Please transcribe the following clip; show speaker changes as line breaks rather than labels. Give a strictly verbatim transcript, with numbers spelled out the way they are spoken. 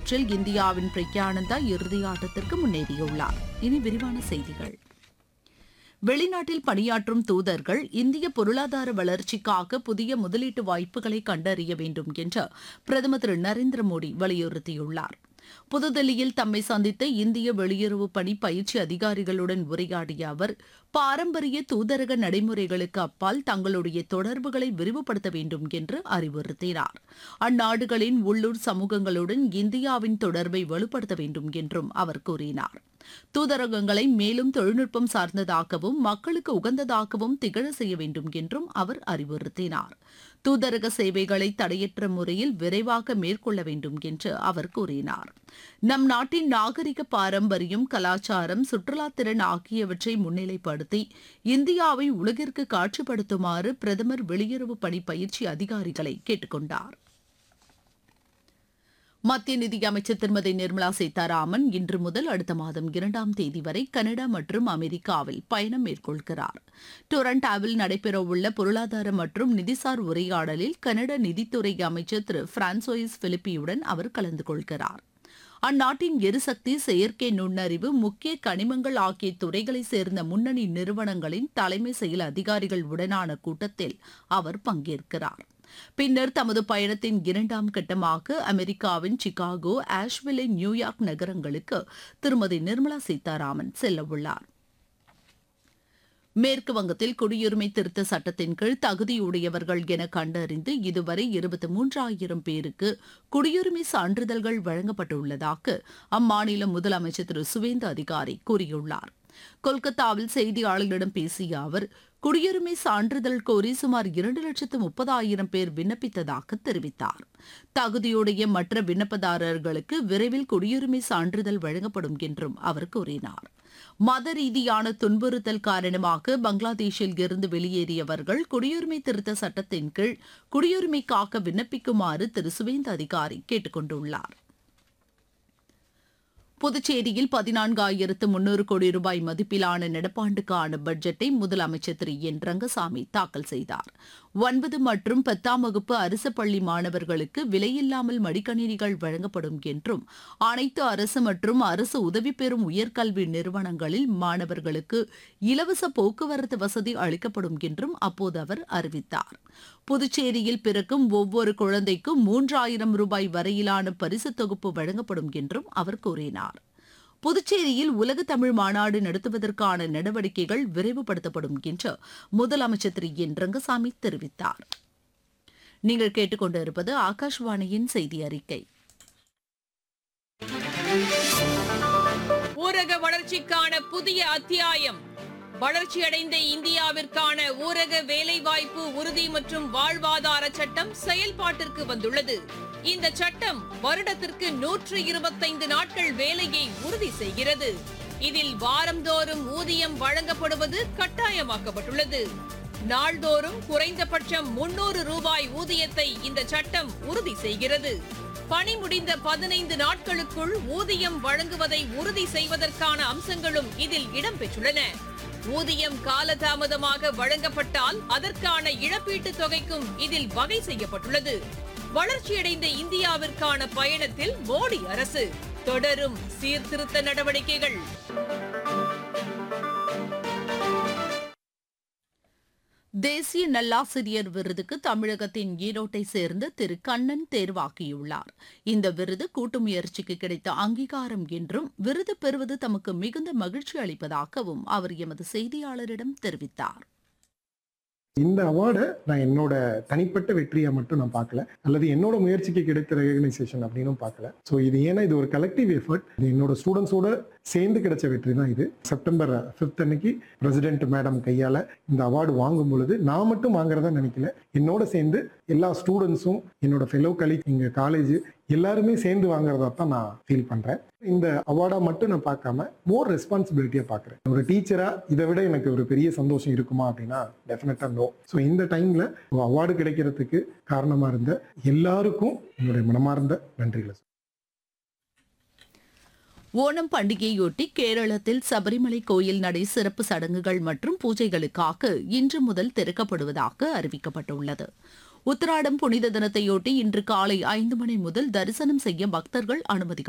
சுற்றில் இந்தியாவின் பிரக்யானந்தா இறுதி ஆட்டத்திற்கு முன்னேறியுள்ளார். இனி விரிவான செய்திகள். வெளிநாட்டில் பணியாற்றும் தூதர்கள் இந்திய பொருளாதார வளர்ச்சிக்காக புதிய முதலீட்டு வாய்ப்புகளை கண்டறிய வேண்டும் என்று பிரதமர் திரு நரேந்திர மோடி வலியுறுத்தியுள்ளார். புதுதில்லியில் தம்மை சந்தித்த இந்திய வெளியுறவு பணி பயிற்சி அதிகாரிகளுடன் உரையாடிய அவர், பாரம்பரிய தூதரக நடைமுறைகளுக்கு அப்பால் தங்களுடைய தொடர்புகளை விரிவுபடுத்த வேண்டும் என்று அறிவுறுத்தினார். அந்நாடுகளின் உள்ளூர் சமூகங்களுடன் இந்தியாவின் தொடர்பை வலுப்படுத்த வேண்டும் என்றும் அவர் கூறினார். தூதரகங்களை மேலும் தொழில்நுட்பம் சார்ந்ததாகவும் மக்களுக்கு உகந்ததாகவும் திகழ செய்ய வேண்டும் என்றும் அவர் அறிவுறுத்தினார். தூதரக சேவைகளை தடையற்ற முறையில் விரைவாக மேற்கொள்ள வேண்டும் என்று அவர் கூறினார். நம் நாட்டின் நாகரிக பாரம்பரியம், கலாச்சாரம், சுற்றுலாத்திறன் ஆகியவற்றை முன்னிலைப்படுத்தி இந்தியாவை உலகிற்கு காட்சிப்படுத்துமாறு பிரதமர் வெளியுறவு பணி பயிற்சி அதிகாரிகளை கேட்டுக் கொண்டார். மத்திய நிதியமைச்சர் திருமதி நிர்மலா சீதாராமன் இன்று முதல் அடுத்த மாதம் இரண்டாம் தேதி வரை கனடா மற்றும் அமெரிக்காவில் பயணம் மேற்கொள்கிறார். டொரண்டாவில் நடைபெறவுள்ள பொருளாதார மற்றும் நிதிசார் உரையாடலில் கனடா நிதித்துறை அமைச்சர் திரு பிரான்சோயிஸ் பிலிப்பியுடன் அவர் கலந்து கொள்கிறார். அந்நாட்டின் எரிசக்தி, செயற்கை நுண்ணறிவு, முக்கிய கனிமங்கள் ஆகிய துறைகளை சேர்ந்த முன்னணி நிறுவனங்களின் தலைமை செயல் அதிகாரிகள் உடனான கூட்டத்தில் அவர் பங்கேற்கிறார். பின்னர் தமது பயணத்தின் இரண்டாம் கட்டமாக அமெரிக்காவின் சிகாகோ, ஆஷ்வில்லே, நியூயார்க் நகரங்களுக்கு திருமதி நிர்மலா சீதாராமன் செல்லவுள்ளார். மேற்கு வங்கத்தில் குடியுரிமை திருத்த சட்டத்தின் கீழ் தகுதியுடையவர்கள் என கண்டறிந்து இதுவரை இருபத்தி மூன்றாயிரம் பேருக்கு குடியுரிமை சான்றிதழ்கள் வழங்கப்பட்டுள்ளதாக அம்மாநில முதலமைச்சர் திரு சுவேந்து அதிகாரி கூறியுள்ளார். கொல்கத்தாவில் செய்தியாளர்களிடம் பேசிய அவர், குடியுரிமை சான்றிதழ் கோரி சுமார் இரண்டு லட்சத்து முப்பதாயிரம் பேர் விண்ணப்பித்ததாக தெரிவித்தார். தகுதியுடைய மற்ற விண்ணப்பதாரர்களுக்கு விரைவில் குடியுரிமை சான்றிதழ் வழங்கப்படும் என்றும் அவர் கூறினார். மத ரீதியான துன்புறுத்தல் காரணமாக பங்களாதேஷில் இருந்து வெளியேறியவர்கள் குடியுரிமை திருத்த சட்டத்தின் கீழ் குடியுரிமைக்காக விண்ணப்பிக்குமாறு திரு சுவேந்த அதிகாரி கேட்டுக் கொண்டுள்ளார். புதுச்சேரியில் பதினான்காயிரத்து முன்னூறு கோடி ரூபாய் மதிப்பிலான நடப்பாண்டுக்கான பட்ஜெட்டை முதலமைச்சர் திரு என் ரங்கசாமி தாக்கல் செய்தார். ஒன்பது மற்றும் பத்தாம் வகுப்பு அரசு பள்ளி மாணவர்களுக்கு விலையில்லாமல் மடிக்கணினிகள் வழங்கப்படும் என்றும், அனைத்து அரசு மற்றும் அரசு உதவி பெறும் உயர்கல்வி நிறுவனங்களில் மாணவர்களுக்கு இலவச போக்குவரத்து வசதி அளிக்கப்படும் என்றும் அப்போது அவர் அறிவித்தார். புதுச்சேரியில் பிறக்கும் ஒவ்வொரு குழந்தைக்கும் மூன்றாயிரம் ரூபாய் வரையிலான பரிசு தொகுப்பு வழங்கப்படும் என்றும் அவர் கூறினார். புதுச்சேரியில் உலக தமிழ் மாநாடு நடத்துவதற்கான நடவடிக்கைகள் விரைவுபடுத்தப்படும் என்று முதலமைச்சர் திரு என் ரங்கசாமி தெரிவித்தார். நீங்கள் கேட்டுக்கொண்டிருப்பது ஆகாஷ்வாணியின் செய்தி அறிக்கை.
ஊரக வளர்ச்சிக்கான புதிய அத்தியாயம். வளர்ச்சியடைந்த இந்தியாவிற்கான ஊரக வேலைவாய்ப்பு உறுதி மற்றும் வாழ்வாதார சட்டம் செயல்பாட்டிற்கு வந்துள்ளது. இந்த சட்டம் வருடத்திற்கு நூற்று இருபத்தைந்து நாட்கள் வேலையை உறுதி செய்கிறது. இதில் வாரந்தோறும் ஊதியம் வழங்கப்படுவது கட்டாயமாக்கப்பட்டுள்ளது. நாள்தோறும் குறைந்தபட்சம் முன்னூறு ரூபாய் ஊதியத்தை இந்த சட்டம் உறுதி செய்கிறது. பணி முடிந்த பதினைந்து நாட்களுக்குள் ஊதியம் வழங்குவதை உறுதி செய்வதற்கான அம்சங்களும் இதில் இடம்பெற்றுள்ளன. ஊதியம் காலதாமதமாக வழங்கப்பட்டால் அதற்கான இழப்பீட்டுத் தொகைக்கும் இதில் வகை செய்யப்பட்டுள்ளது. வளர்ச்சியடைந்த இந்தியாவிற்கான பயணத்தில் மோடி அரசு தொடரும் சீர்திருத்த நடவடிக்கைகள்.
தேசிய நல்லாசிரியர் விருதுக்கு தமிழகத்தின் ஈரோட்டை சேர்ந்த திரு கண்ணன் தேர்வாகியுள்ளார். இந்த விருது கூட்டு முயற்சிக்கு கிடைத்த அங்கீகாரம் என்றும், விருது பெறுவது தமக்கு மிகுந்த மகிழ்ச்சி அளிப்பதாகவும் அவர் எமது செய்தியாளரிடம் தெரிவித்தார்.
இந்த அவார்டை நான் என்னோட தனிப்பட்ட வெற்றியை மட்டும் நான் பார்க்கல, அல்லது என்னோட முயற்சிக்கு கிடைத்த ரெகக்னைசேஷன் அப்படின்னு பார்க்கல. ஸோ இது ஏன்னா இது ஒரு கலெக்டிவ் எஃபர்ட். இது என்னோட ஸ்டூடெண்ட்ஸோட சேர்ந்து கிடைச்ச வெற்றி தான் இது. செப்டம்பர் ஃபிஃப்த் அன்னைக்கு பிரசிடென்ட் மேடம் கையால் இந்த அவார்டு வாங்கும் பொழுது நான் மட்டும் வாங்குறதா நினைக்கல, என்னோட சேர்ந்து எல்லா ஸ்டூடெண்ட்ஸும், என்னோட ஃபெலோ கலீக், எங்கள் காலேஜ் எல்லாருமே சேர்ந்து வாங்குறதா தான் நான் ஃபீல் பண்றேன். இந்த அவார்டா மட்டும் நான் பார்க்காம மோர் ரெஸ்பான்சிபிலிட்டியா பார்க்குறேன். ஒரு டீச்சரா இதை விட எனக்கு ஒரு பெரிய சந்தோஷம் இருக்குமா அப்படின்னா டெஃபினட்டா நோ. ஸோ இந்த டைம்ல அவார்டு கிடைக்கிறதுக்கு காரணமா இருந்த எல்லாருக்கும் என்னுடைய மனமார்ந்த நன்றிகளை.
ஓணம் பண்டிகையொட்டி கேரளத்தில் சபரிமலை கோயில் நடை சிறப்பு சடங்குகள் மற்றும் பூஜைகளுக்காக இன்று முதல் திறக்கப்படுவதாக அறிவிக்கப்பட்டுள்ளது. உத்திராடம் புனித தினத்தையொட்டி இன்று காலை ஐந்து மணி முதல் தரிசனம் செய்ய பக்தர்கள் அனுமதிக்கப்பட்டனர்.